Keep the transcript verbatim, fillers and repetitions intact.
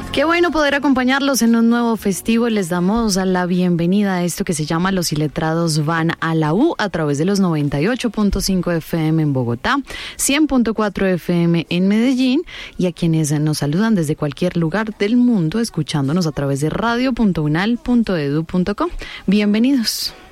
Qué bueno poder acompañarlos en un nuevo festivo. Les damos la bienvenida a esto que se llama Los Iletrados van a la U a través de los noventa y ocho punto cinco F M en Bogotá, cien punto cuatro F M en Medellín y a quienes nos saludan desde cualquier lugar del mundo escuchándonos a través de radio punto unal punto edu punto co. Bienvenidos.